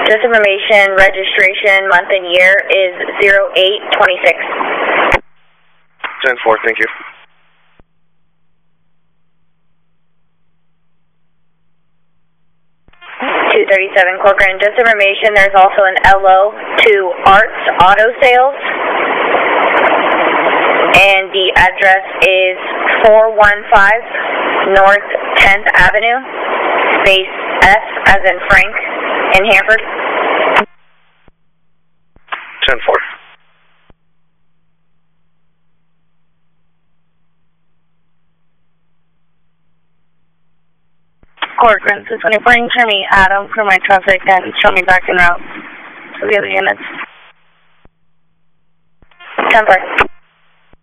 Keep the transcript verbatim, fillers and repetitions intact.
This information, registration, month and year is zero eight twenty-six. ten four, thank you. two thirty-seven Corcoran. Just information, there's also an L O to Arts Auto Sales. And the address is four one five North tenth Avenue, space F as in Frank, in Hanford. ten four. Corcoran, six twenty-four, you can turn me Adam for my traffic and show me back en route to the other units. ten four.